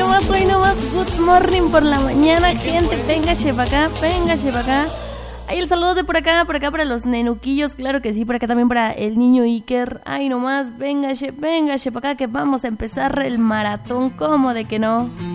hoy nomás, good morning por la mañana, gente, véngase para acá, véngase para acá. Ahí el saludo de por acá para los nenuquillos, claro que sí, por acá también para el niño Iker. Ay nomás, véngase para acá que vamos a empezar el maratón, ¿cómo de que no?